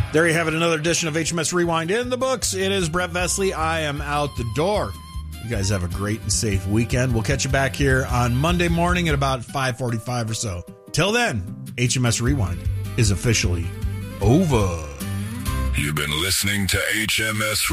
There you have it, another edition of HMS Rewind in the books. It is Brett Vesley. I am out the door. You guys have a great and safe weekend. We'll catch you back here on Monday morning at about 5:45 or so. Till then, HMS Rewind is officially over. You've been listening to HMS